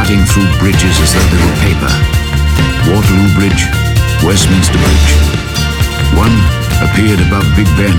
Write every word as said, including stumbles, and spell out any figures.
cutting through bridges as though they were paper. Waterloo Bridge, Westminster Bridge. One appeared above Big Ben.